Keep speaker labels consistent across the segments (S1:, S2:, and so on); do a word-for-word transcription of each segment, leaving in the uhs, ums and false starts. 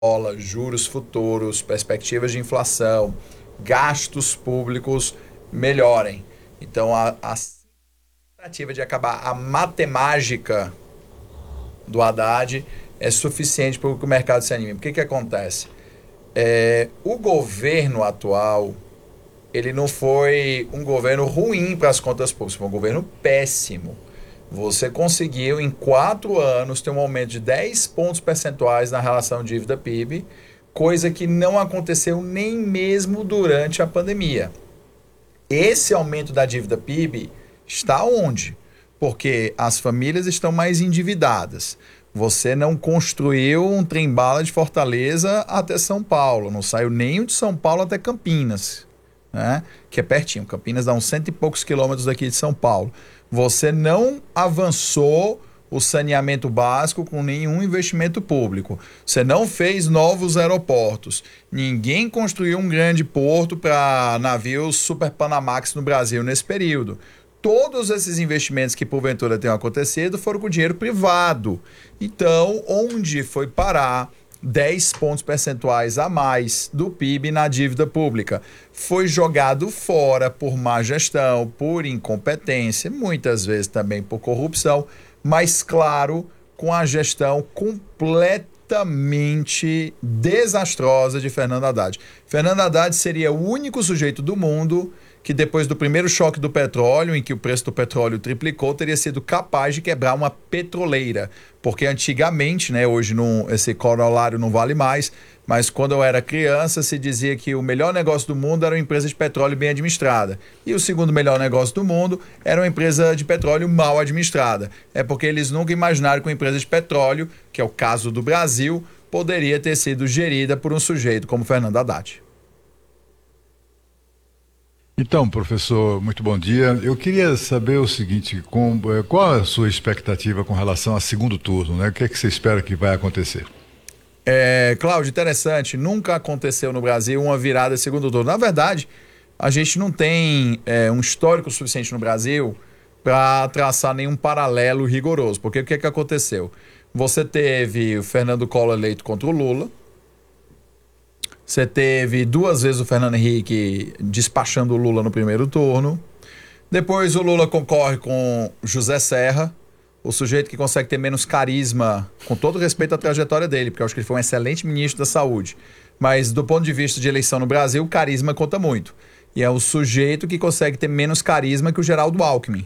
S1: dólar, juros futuros, perspectivas de inflação, gastos públicos melhorem. Então, a, a tentativa de acabar a matemática do Haddad é suficiente para que o mercado se anime. O que que acontece? É, o governo atual, ele não foi um governo ruim para as contas públicas, foi um governo péssimo. Você conseguiu, em quatro anos, ter um aumento de dez pontos percentuais na relação dívida-P I B, coisa que não aconteceu nem mesmo durante a pandemia. Esse aumento da dívida P I B está onde? Porque as famílias estão mais endividadas. Você não construiu um trem-bala de Fortaleza até São Paulo, não saiu nem de São Paulo até Campinas, né? Que é pertinho. Campinas dá uns cento e poucos quilômetros daqui de São Paulo. Você não avançou o saneamento básico com nenhum investimento público. Você não fez novos aeroportos. Ninguém construiu um grande porto para navios Super Panamax no Brasil nesse período. Todos esses investimentos que porventura tenham acontecido foram com dinheiro privado. Então, onde foi parar dez pontos percentuais a mais do P I B na dívida pública? Foi jogado fora por má gestão, por incompetência, muitas vezes também por corrupção, mas, claro, com a gestão completamente desastrosa de Fernando Haddad. Fernando Haddad seria o único sujeito do mundo que, depois do primeiro choque do petróleo, em que o preço do petróleo triplicou, teria sido capaz de quebrar uma petroleira. Porque antigamente, né, hoje não, esse corolário não vale mais, mas quando eu era criança se dizia que o melhor negócio do mundo era uma empresa de petróleo bem administrada. E o segundo melhor negócio do mundo era uma empresa de petróleo mal administrada. É porque eles nunca imaginaram que uma empresa de petróleo, que é o caso do Brasil, poderia ter sido gerida por um sujeito como Fernando Haddad.
S2: Então, professor, muito bom dia. Eu queria saber o seguinte, com, qual a sua expectativa com relação ao segundo turno, né? O que é que você espera que vai acontecer?
S1: É, Cláudio, interessante, nunca aconteceu no Brasil uma virada segundo turno. Na verdade, a gente não tem é, um histórico suficiente no Brasil para traçar nenhum paralelo rigoroso, porque o que é que aconteceu? Você teve o Fernando Collor eleito contra o Lula, você teve duas vezes o Fernando Henrique despachando o Lula no primeiro turno. Depois o Lula concorre com José Serra, o sujeito que consegue ter menos carisma, com todo respeito à trajetória dele, porque eu acho que ele foi um excelente ministro da Saúde. Mas do ponto de vista de eleição no Brasil, carisma conta muito. E é o sujeito que consegue ter menos carisma que o Geraldo Alckmin.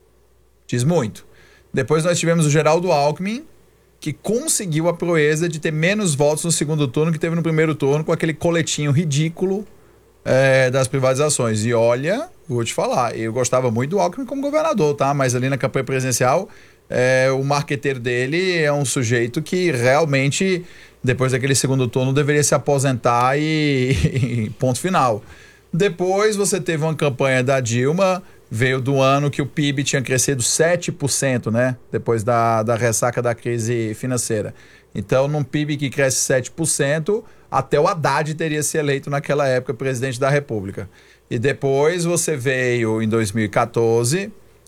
S1: Diz muito. Depois nós tivemos o Geraldo Alckmin, que conseguiu a proeza de ter menos votos no segundo turno que teve no primeiro turno, com aquele coletinho ridículo é, das privatizações. E olha, vou te falar, eu gostava muito do Alckmin como governador, tá? Mas ali na campanha presidencial, é, o marqueteiro dele é um sujeito que realmente, depois daquele segundo turno, deveria se aposentar e, e ponto final. Depois você teve uma campanha da Dilma, veio do ano que o P I B tinha crescido sete por cento, né? Depois da, da ressaca da crise financeira. Então, num P I B que cresce sete por cento, até o Haddad teria se eleito naquela época presidente da República. E depois você veio, em dois mil e quatorze,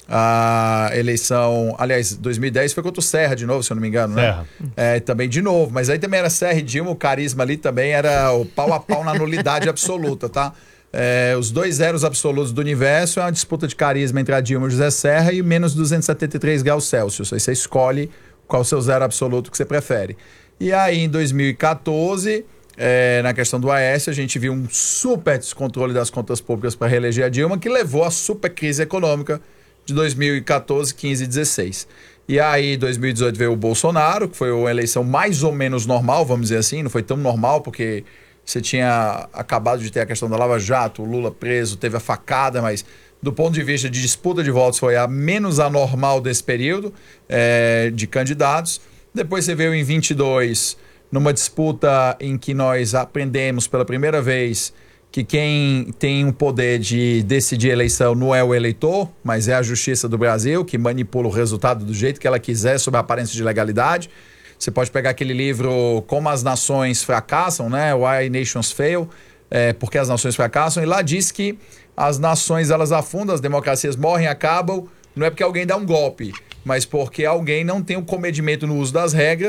S1: a eleição... Aliás, dois mil e dez foi contra o Serra de novo, se eu não me engano,
S3: Serra.
S1: né? É, também de novo. Mas aí também era Serra e Dilma, o carisma ali também era o pau a pau na nulidade absoluta, tá? É, os dois zeros absolutos do universo é uma disputa de carisma entre a Dilma e o José Serra e menos duzentos e setenta e três graus Celsius. Aí você escolhe qual o seu zero absoluto que você prefere. E aí, em dois mil e quatorze, é, na questão do Aécio, a gente viu um super descontrole das contas públicas para reeleger a Dilma, que levou à super crise econômica de dois mil e quatorze, quinze e dezesseis. E aí, em dois mil e dezoito, veio o Bolsonaro, que foi uma eleição mais ou menos normal, vamos dizer assim, não foi tão normal, porque você tinha acabado de ter a questão da Lava Jato, o Lula preso, teve a facada, mas do ponto de vista de disputa de votos foi a menos anormal desse período é, de candidatos. Depois você veio em vinte e dois, numa disputa em que nós aprendemos pela primeira vez que quem tem o poder de decidir a eleição não é o eleitor, mas é a Justiça do Brasil, que manipula o resultado do jeito que ela quiser sob a aparência de legalidade. Você pode pegar aquele livro Como as Nações Fracassam, né? Why Nations Fail, é, porque as nações fracassam, e lá diz que as nações elas afundam, as democracias morrem, acabam, não é porque alguém dá um golpe, mas porque alguém não tem o comedimento no uso das regras,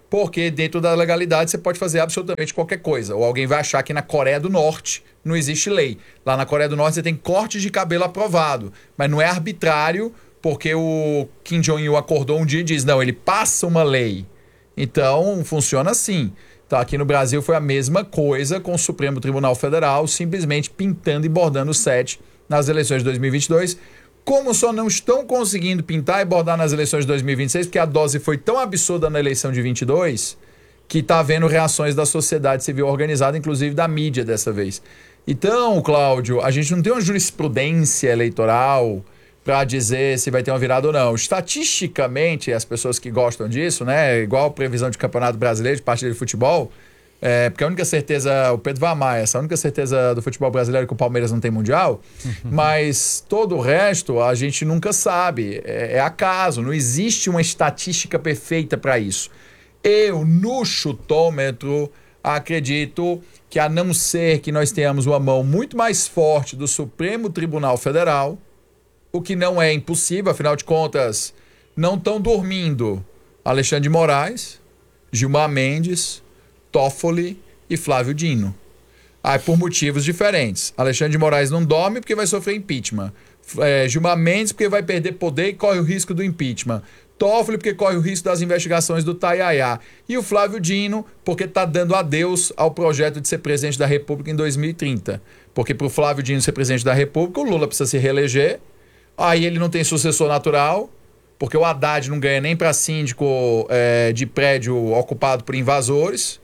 S1: Porque dentro da legalidade você pode fazer absolutamente qualquer coisa. Ou alguém vai achar que na Coreia do Norte não existe lei. Lá na Coreia do Norte você tem corte de cabelo aprovado. Mas não é arbitrário, porque o Kim Jong-il acordou um dia e diz, não, ele passa uma lei. Então, funciona assim. Então, aqui no Brasil foi a mesma coisa com o Supremo Tribunal Federal, simplesmente pintando e bordando o sete nas eleições de dois mil e vinte e dois. Como só não estão conseguindo pintar e bordar nas eleições de dois mil e vinte e seis, porque a dose foi tão absurda na eleição de vinte e dois, que está havendo reações da sociedade civil organizada, inclusive da mídia dessa vez. Então, Cláudio, a gente não tem uma jurisprudência eleitoral para dizer se vai ter uma virada ou não. Estatisticamente, as pessoas que gostam disso, né, igual a previsão de Campeonato Brasileiro, de partida de futebol, é, porque a única certeza, o Pedro vai amar essa, a única certeza do futebol brasileiro é que o Palmeiras não tem mundial, mas todo o resto a gente nunca sabe, é, é acaso, não existe uma estatística perfeita para isso. Eu, no chutômetro, acredito que, a não ser que nós tenhamos uma mão muito mais forte do Supremo Tribunal Federal, o que não é impossível, afinal de contas, não estão dormindo Alexandre de Moraes, Gilmar Mendes, Toffoli e Flávio Dino. Ah, por motivos diferentes. Alexandre de Moraes não dorme porque vai sofrer impeachment. É, Gilmar Mendes porque vai perder poder e corre o risco do impeachment. Toffoli porque corre o risco das investigações do Taiaiá. E o Flávio Dino porque está dando adeus ao projeto de ser presidente da República em dois mil e trinta. Porque para o Flávio Dino ser presidente da República, o Lula precisa se reeleger. Aí ele não tem sucessor natural, porque o Haddad não ganha nem para síndico é, de prédio ocupado por invasores.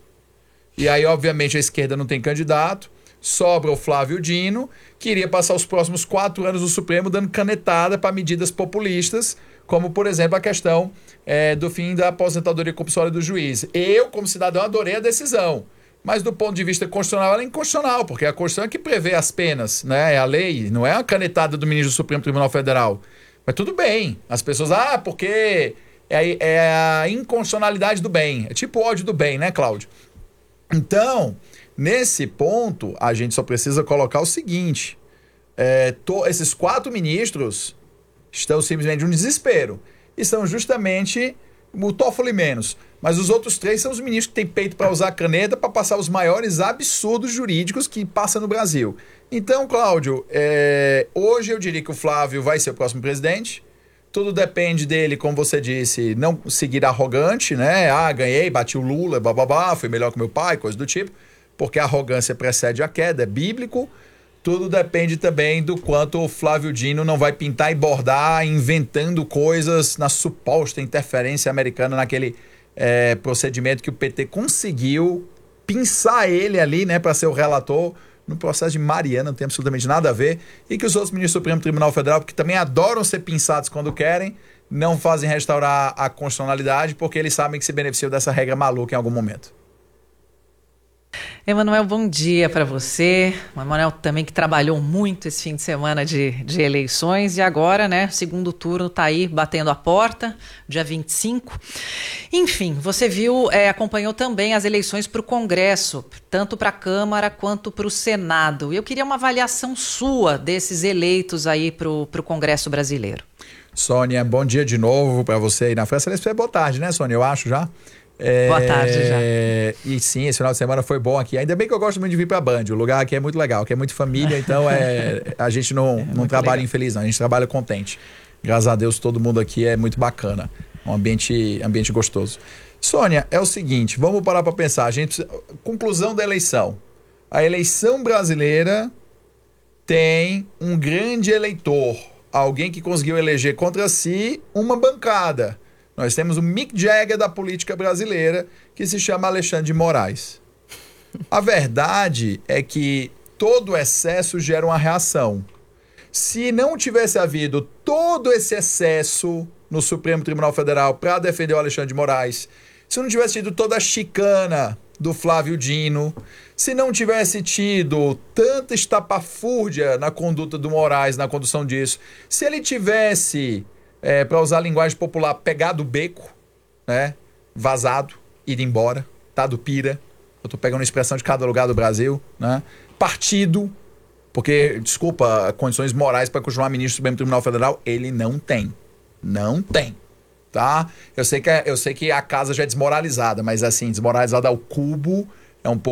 S1: E aí, obviamente, a esquerda não tem candidato. Sobra o Flávio Dino, que iria passar os próximos quatro anos no Supremo dando canetada para medidas populistas, como, por exemplo, a questão é, do fim da aposentadoria compulsória do juiz. Eu, como cidadão, adorei a decisão. Mas do ponto de vista constitucional, ela é inconstitucional, porque a Constituição é que prevê as penas, né? É a lei, não é a canetada do ministro do Supremo Tribunal Federal. Mas tudo bem. As pessoas, ah, porque é, é a inconstitucionalidade do bem. É tipo ódio do bem, né, Cláudio? Então, nesse ponto, a gente só precisa colocar o seguinte. É, to, esses quatro ministros estão simplesmente em um desespero. E são justamente o Toffoli menos. Mas os outros três são os ministros que têm peito para usar a caneta para passar os maiores absurdos jurídicos que passa no Brasil. Então, Cláudio, é, hoje eu diria que o Flávio vai ser o próximo presidente. Tudo depende dele, como você disse, não seguir arrogante, né? Ah, ganhei, bati o Lula, bababá, fui melhor que meu pai, coisa do tipo. Porque a arrogância precede a queda, é bíblico. Tudo depende também do quanto o Flávio Dino não vai pintar e bordar, inventando coisas na suposta interferência americana naquele é, procedimento que o P T conseguiu pinçar ele ali, né, para ser o relator no processo de Mariana, não tem absolutamente nada a ver, e que os outros ministros do Supremo Tribunal Federal, que também adoram ser pinçados quando querem, não fazem restaurar a constitucionalidade porque eles sabem que se beneficiam dessa regra maluca em algum momento.
S3: Emanuel, bom dia para você. O Emanuel também que trabalhou muito esse fim de semana de, de eleições e agora, né, segundo turno está aí batendo a porta, dia vinte e cinco. Enfim, você viu, é, acompanhou também as eleições para o Congresso, tanto para a Câmara quanto para o Senado. Eu queria uma avaliação sua desses eleitos aí para o Congresso brasileiro.
S1: Sônia, bom dia de novo para você aí na França. Aliás, é boa tarde, né, Sônia? Eu acho já. É,
S3: Boa tarde já.
S1: E sim, esse final de semana foi bom aqui. Ainda bem que eu gosto muito de vir para a Band. O lugar aqui é muito legal, aqui é muito família, então é, a gente não, é não trabalha legal. Infeliz, não. A gente trabalha contente. Graças a Deus, todo mundo aqui é muito bacana. Um ambiente, ambiente gostoso. Sônia, é o seguinte, vamos parar para pensar. A gente, conclusão da eleição. A eleição brasileira tem um grande eleitor. Alguém que conseguiu eleger contra si uma bancada. Nós temos o Mick Jagger da política brasileira, que se chama Alexandre de Moraes. A verdade é que todo excesso gera uma reação. Se não tivesse havido todo esse excesso no Supremo Tribunal Federal para defender o Alexandre de Moraes, se não tivesse tido toda a chicana do Flávio Dino, se não tivesse tido tanta estapafúrdia na conduta do Moraes, na condução disso, se ele tivesse... É, para usar a linguagem popular, pegado o beco, né? Vazado, ido embora, tá do pira. Eu tô pegando a expressão de cada lugar do Brasil, né? Partido, porque, desculpa, condições morais para continuar ministro do Supremo Tribunal Federal, ele não tem. Não tem. tá? Eu sei que, é, eu sei que a casa já é desmoralizada, mas assim, desmoralizada ao cubo é um pouco